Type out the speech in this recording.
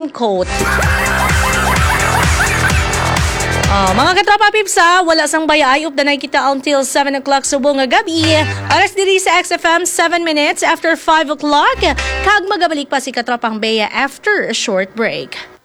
raincoat. Mga katropa pipsa, wala sang bayay, updanay kita until 7 o'clock subong nga gabi. Aras diri sa XFM, 7 minutes after 5 o'clock. Kag magabalik pa si katropang Bea after a short break.